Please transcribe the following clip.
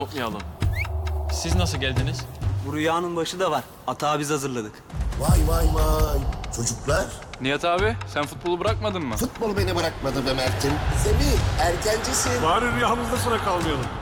Kopmayalım. Siz nasıl geldiniz? Bu rüyanın başı da var. Atağı biz hazırladık. Vay vay vay. Çocuklar, Nihat abi sen futbolu bırakmadın mı? futbol beni bırakmadı be Mert'im. Semih, erkencisin. Bari rüyamızda sıra kalmayalım.